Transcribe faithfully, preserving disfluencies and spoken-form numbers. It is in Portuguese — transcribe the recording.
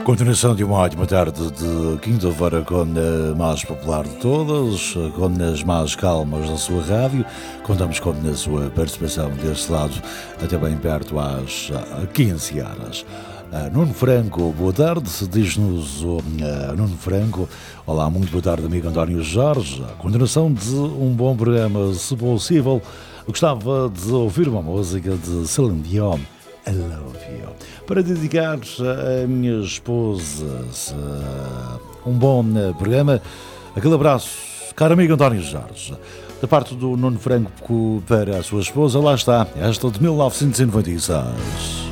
Continuação de uma ótima tarde de quinta-feira com a mais popular de todas, com as mais calmas da sua rádio. Contamos com a sua participação deste lado até bem perto às quinze horas. Nuno Franco, boa tarde, diz-nos o uh, Nuno Franco. Olá, muito boa tarde, amigo António Jorge. A continuação de um bom programa, se possível, gostava de ouvir uma música de Celine Dion, I Love You, para dedicar à minha esposa. Um bom programa. Aquele abraço, caro amigo António Jorge, da parte do Nuno Franco para a sua esposa. Lá está, esta de mil novecentos e noventa e seis.